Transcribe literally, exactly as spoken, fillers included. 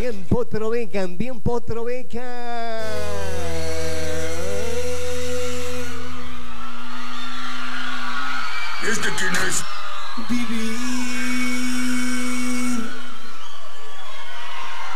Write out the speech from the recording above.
bien potro becan, bien potro beca. ¿Este quién es? Viví.